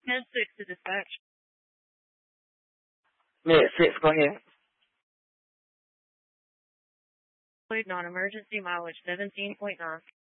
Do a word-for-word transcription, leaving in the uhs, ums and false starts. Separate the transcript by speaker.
Speaker 1: ten six to dispatch.
Speaker 2: Minute six, go ahead.
Speaker 1: Non-emergency mileage seventeen point nine.